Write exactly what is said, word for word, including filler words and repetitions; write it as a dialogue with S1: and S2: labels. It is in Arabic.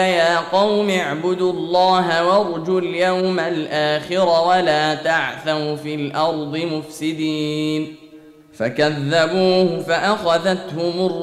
S1: يا قوم اعبدوا الله وارجوا اليوم الآخر ولا تعثوا في الأرض مفسدين. فكذبوه فأخذتهم